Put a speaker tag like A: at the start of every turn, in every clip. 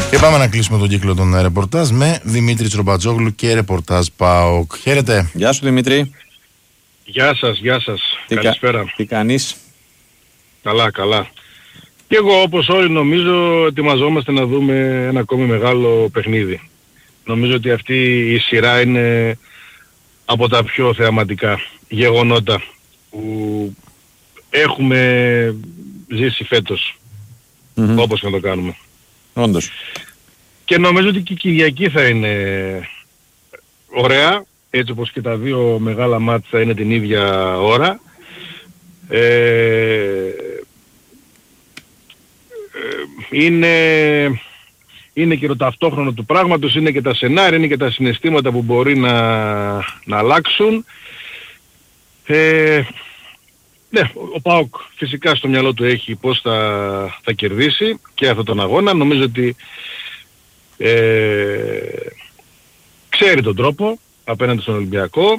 A: Και πάμε να κλείσουμε τον κύκλο των ρεπορτάζ με Δημήτρη Τσρομπατζόγλου και ρεπορτάζ ΠΑΟΚ. Χαίρετε.
B: Γεια σου Δημήτρη.
C: Γεια σας, γεια σας. Καλησπέρα.
B: Τι κάνεις?
C: Καλά, καλά. Και εγώ όπως όλοι νομίζω ετοιμαζόμαστε να δούμε ένα ακόμη μεγάλο παιχνίδι. Νομίζω ότι αυτή η σειρά είναι από τα πιο θεαματικά γεγονότα που έχουμε ζήσει φέτος, όπως και να το κάνουμε.
B: Όντως.
C: Και νομίζω ότι και η Κυριακή θα είναι ωραία, έτσι όπως και τα δύο μεγάλα μάτς θα είναι την ίδια ώρα. Είναι και το ταυτόχρονο του πράγματος, είναι και τα σενάρια, είναι και τα συναισθήματα που μπορεί να αλλάξουν. Ναι, ο ΠΑΟΚ φυσικά στο μυαλό του έχει πώς θα κερδίσει και αυτόν τον αγώνα. Νομίζω ότι ξέρει τον τρόπο απέναντι στον Ολυμπιακό.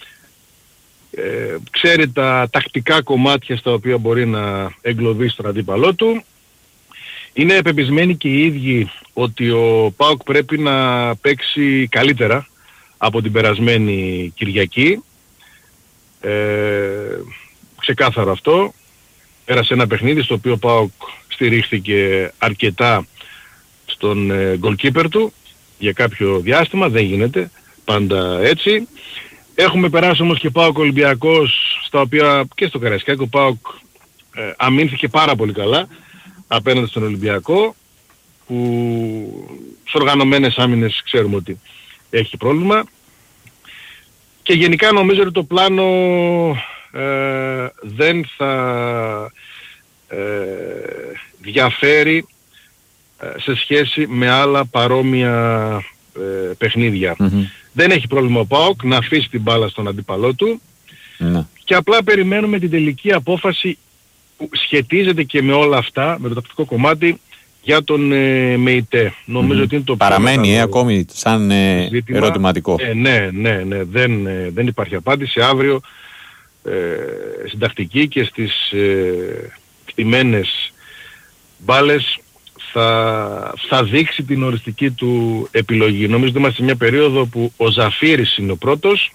C: Ξέρει τα τακτικά κομμάτια στα οποία μπορεί να εγκλωβίσει τον αντίπαλό του. Είναι πεπισμένοι και οι ίδιοι ότι ο ΠΑΟΚ πρέπει να παίξει καλύτερα από την περασμένη Κυριακή. Ξεκάθαρο αυτό. Πέρασε ένα παιχνίδι στο οποίο ο ΠΑΟΚ στηρίχθηκε αρκετά στον goalkeeper του για κάποιο διάστημα. Δεν γίνεται πάντα έτσι. Έχουμε περάσει όμως και ΠΑΟΚ Ολυμπιακός, στα οποία και στο Καραϊσκάκη ο ΠΑΟΚ αμήνθηκε πάρα πολύ καλά απέναντι στον Ολυμπιακό, που στις οργανωμένες άμυνες ξέρουμε ότι έχει πρόβλημα. Και γενικά νομίζω ότι το πλάνο δεν θα διαφέρει σε σχέση με άλλα παρόμοια παιχνίδια. Δεν έχει πρόβλημα ο ΠΑΟΚ να αφήσει την μπάλα στον αντίπαλό του και απλά περιμένουμε την τελική απόφαση που σχετίζεται και με όλα αυτά, με το τακτικό κομμάτι, για τον ΜΕΙΤΕ. Νομίζω ότι είναι το
B: παραμένει ακόμη σαν ερωτηματικό.
C: Ναι. Δεν υπάρχει απάντηση. Αύριο στην τακτική και στις κτημένες μπάλες θα δείξει την οριστική του επιλογή. Νομίζω ότι είμαστε σε μια περίοδο που ο Ζαφύρης είναι ο πρώτος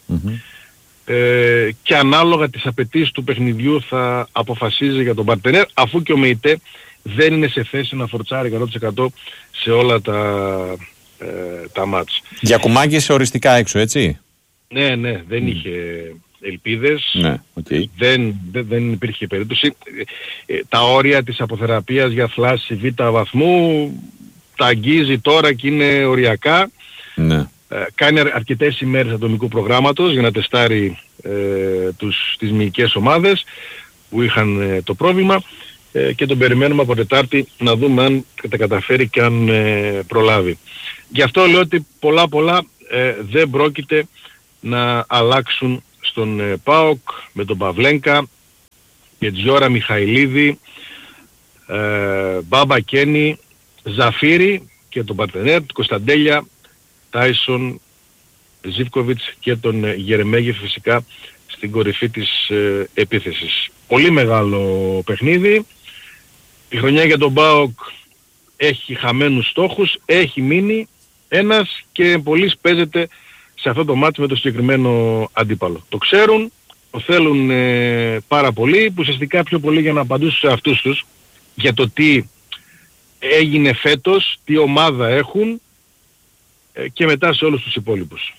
C: και ανάλογα τις απαιτήσεις του παιχνιδιού θα αποφασίζει για τον παρτενέρ, αφού και ο ΜΕΙΤΕ δεν είναι σε θέση να φορτσάρει 100% σε όλα τα μάτς.
B: Γιακουμάκης οριστικά έξω, έτσι?
C: Ναι, δεν είχε ελπίδες.
B: Ναι, okay.
C: Δεν υπήρχε περίπτωση. Τα όρια της αποθεραπείας για θλάση β' βαθμού τα αγγίζει τώρα και είναι οριακά. Ναι. Κάνει αρκετές ημέρες ατομικού προγράμματος για να τεστάρει τις μυϊκές ομάδες που είχαν το πρόβλημα και τον περιμένουμε από Τετάρτη να δούμε αν τα καταφέρει και αν προλάβει. Γι' αυτό λέω ότι πολλά δεν πρόκειται να αλλάξουν στον ΠΑΟΚ με τον Παυλένκα, Γετζιόρα Μιχαηλίδη, Μπάμπα Κένι, Ζαφύρη και τον παρτενέρ του Κωνσταντέλια, Τάισον, Ζίβκοβιτς και τον Γερεμέγεφ φυσικά στην κορυφή της επίθεσης. Πολύ μεγάλο παιχνίδι. Η χρονιά για τον ΠΑΟΚ έχει χαμένους στόχους, έχει μείνει ένας και πολλοί παίζεται σε αυτό το μάτι με το συγκεκριμένο αντίπαλο. Το ξέρουν, το θέλουν πάρα πολύ, που ουσιαστικά πιο πολύ για να απαντήσουν σε αυτούς τους για το τι έγινε φέτος, τι ομάδα έχουν και μετά σε όλους τους υπόλοιπους.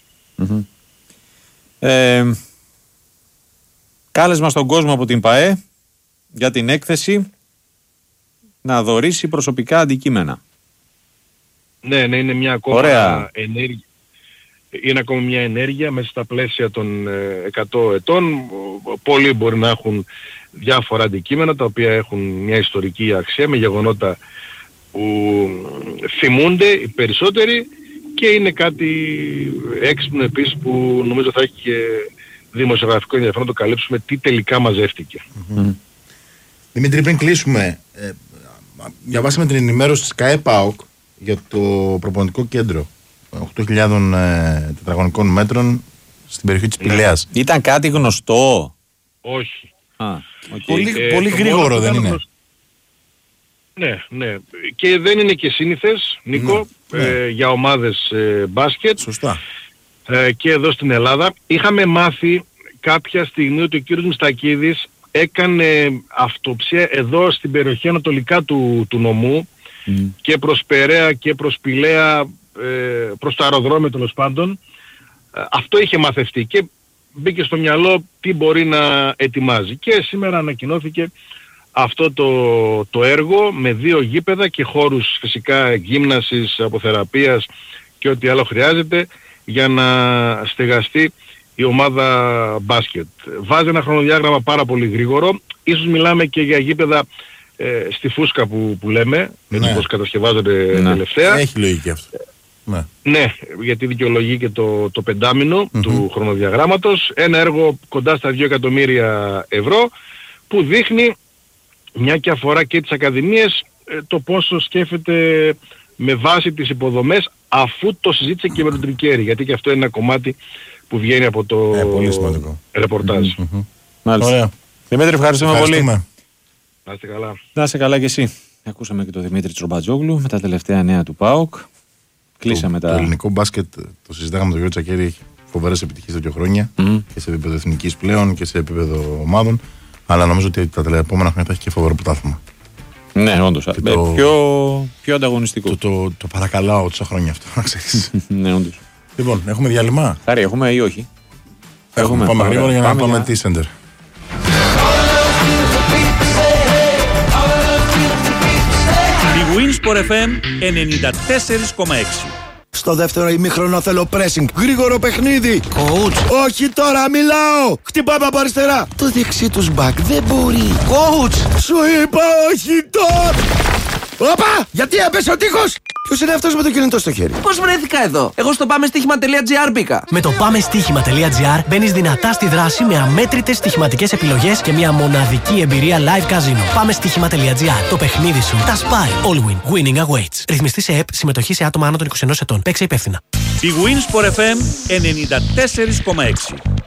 B: Κάλεσμα στον κόσμο από την ΠΑΕ για την έκθεση να δωρήσει προσωπικά αντικείμενα.
C: Ναι, είναι μια ακόμα ενέργεια. Είναι ακόμα μια ενέργεια μέσα στα πλαίσια των 100 ετών. Πολλοί μπορεί να έχουν διάφορα αντικείμενα τα οποία έχουν μια ιστορική αξία με γεγονότα που θυμούνται οι περισσότεροι, και είναι κάτι έξυπνο επίσης που νομίζω θα έχει και δημοσιογραφικό ενδιαφέρον να το καλύψουμε τι τελικά μαζεύτηκε.
A: Δημήτρη, πριν κλείσουμε, διαβάσαμε την ενημέρωση της ΚΑΕ ΠΑΟΚ για το προπονητικό κέντρο 8.000 τετραγωνικών μέτρων στην περιοχή της Πηλαίας.
B: Ήταν κάτι γνωστό?
C: Όχι.
A: Πολύ γρήγορο δεν είναι?
C: Ναι. Και δεν είναι και σύνηθες, Νίκο, για ομάδες μπάσκετ.
A: Σωστά.
C: Και εδώ στην Ελλάδα. Είχαμε μάθει κάποια στιγμή ότι ο κύριος Μιστακίδης έκανε αυτοψία εδώ στην περιοχή ανατολικά του νομού και προς Περαία και προς Πηλαία, προς το αεροδρόμιο τέλος πάντων. Αυτό είχε μαθευτεί και μπήκε στο μυαλό τι μπορεί να ετοιμάζει. Και σήμερα ανακοινώθηκε αυτό το έργο με 2 γήπεδα και χώρους φυσικά γύμνασης, αποθεραπείας και ό,τι άλλο χρειάζεται για να στεγαστεί η ομάδα μπάσκετ. Βάζει ένα χρονοδιάγραμμα πάρα πολύ γρήγορο. Ίσως μιλάμε και για γήπεδα στη φούσκα που λέμε, έτσι πως κατασκευάζονται τελευταία.
A: Έχει λογική αυτό.
C: Ναι, γιατί δικαιολογεί και το πεντάμινο του χρονοδιαγράμματος. Ένα έργο κοντά στα 2 εκατομμύρια ευρώ που δείχνει, μια και αφορά και τις ακαδημίες, το πόσο σκέφτεται με βάση τις υποδομές, αφού το συζήτησε και με τον Τρικέρι, γιατί και αυτό είναι ένα κομμάτι που βγαίνει από το ρεπορτάζ.
B: Μάλιστα. Ωραία. Δημήτρη, ευχαριστούμε πολύ.
C: Να είστε καλά.
B: Να είστε καλά κι εσύ. Ακούσαμε και τον Δημήτρη Τσρομπατζόγλου με τα τελευταία νέα του ΠΑΟΚ. Κλείσαμε
A: το ελληνικό μπάσκετ, το συζητάγαμε με τον Γιώργο Τσακέρη, έχει φοβερές επιτυχίες εδώ και χρόνια και σε επίπεδο εθνικής πλέον και σε επίπεδο ομάδων. Αλλά νομίζω ότι τα επόμενα χρόνια θα έχει και φοβερό πρωτάθλημα.
B: Ναι, όντως. Πιο ανταγωνιστικό.
A: Το παρακαλάω τόσα χρόνια αυτό, να ξέρεις.
B: Ναι, όντως.
A: Λοιπόν, έχουμε διάλειμμα.
B: Χάρη, έχουμε ή όχι?
A: Πάμε γρήγορα για να πάμε τη Center.
D: Η Winsport FM 94,6.
E: Στο δεύτερο ημίχρονο θέλω pressing. Γρήγορο παιχνίδι. Coach. Όχι τώρα, μιλάω. Χτυπάμε από αριστερά. Το δεξί τους back δεν μπορεί. Coach. Σου είπα όχι τώρα. Όπα! Γιατί έπεσε ο τείχος! Ποιος είναι αυτός με το κινητό στο χέρι?
F: Πώς βρέθηκα εδώ? Εγώ στο πάμεστοίχημα.gr μπήκα.
G: Με το πάμεστοίχημα.gr μπαίνεις δυνατά στη δράση με αμέτρητες στοιχηματικές επιλογές και μια μοναδική εμπειρία live casino. Πάμεστοίχημα.gr. Το παιχνίδι σου τα σπάει. All win. Winning awaits. Ρυθμιστή σε ΕΠ. Συμμετοχή σε άτομα άνω των 21 ετών. Παίξε υπεύθυνα.
D: Η Winsport FM 94,6.